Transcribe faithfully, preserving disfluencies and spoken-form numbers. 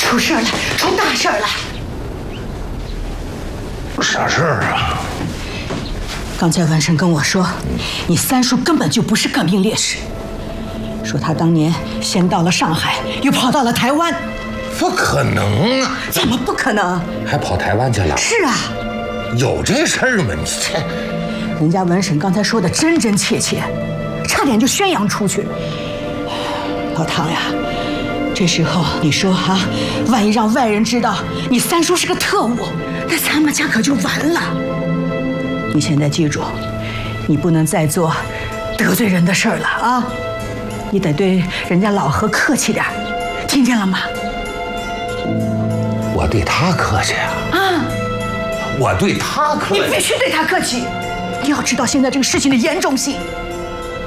出事了，出大事了！ 啥事儿啊？ 刚才文生跟我说，你三叔根本就不是革命烈士，说他当年先到了上海，又跑到了台湾。 不可能啊！ 怎么不可能？ 还跑台湾去了？ 是啊， 有这事儿吗？你这， 人家文生刚才说的真真切切，差点就宣扬出去。老唐呀，这时候你说啊，万一让外人知道你三叔是个特务，那咱们家可就完了。你现在记住，你不能再做得罪人的事儿了啊！你得对人家老何客气点，听见了吗？ 我对他客气啊！ 啊， 我对他客气， 你必须对他客气。你要知道现在这个事情的严重性。